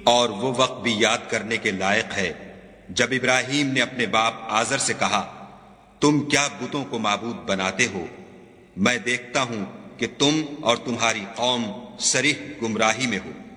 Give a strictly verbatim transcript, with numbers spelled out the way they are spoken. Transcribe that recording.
और वो वक्त भी याद करने के लायक है जब इब्राहीम ने अपने बाप आजर से कहा, तुम क्या बुतों को माबूद बनाते हो? मैं देखता हूं कि तुम और तुम्हारी कौम सरीह गुमराही में हो।